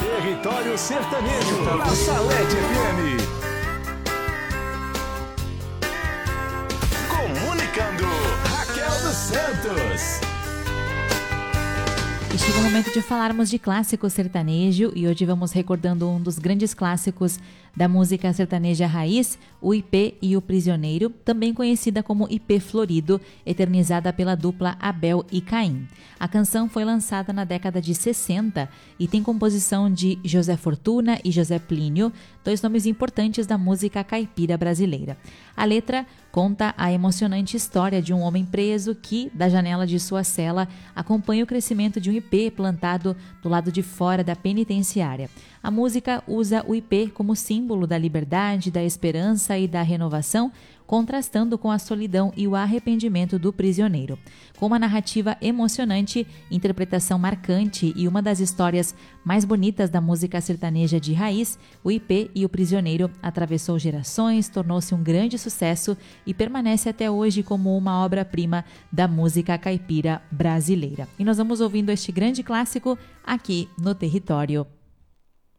Território Sertanejo, na Salete FM. Comunicando, Raquel dos Santos. E chega o momento de falarmos de clássico sertanejo e hoje vamos recordando um dos grandes clássicos da música sertaneja raiz, o IP e o Prisioneiro, também conhecida como IP Florido, eternizada pela dupla Abel e Caim. A canção foi lançada na década de 60 e tem composição de José Fortuna e José Plínio, dois nomes importantes da música caipira brasileira. A letra conta a emocionante história de um homem preso que, da janela de sua cela, acompanha o crescimento de um IP plantado do lado de fora da penitenciária. A música usa o IP como símbolo da liberdade, da esperança e da renovação, contrastando com a solidão e o arrependimento do prisioneiro. Com uma narrativa emocionante, interpretação marcante e uma das histórias mais bonitas da música sertaneja de raiz, o IP e o Prisioneiro atravessou gerações, tornou-se um grande sucesso e permanece até hoje como uma obra-prima da música caipira brasileira. E nós vamos ouvindo este grande clássico aqui no Território